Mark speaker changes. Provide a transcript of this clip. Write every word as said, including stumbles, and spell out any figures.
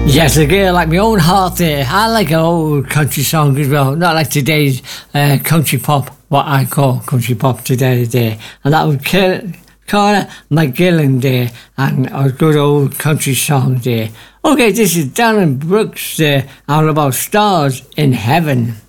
Speaker 1: Yes, a girl like my own heart there. I like an old country song as well, not like today's uh, country pop, what I call country pop today there. And that was Carla McGillan there, and a good old country song there. Okay, this is Darren Brooks there, all about stars in heaven.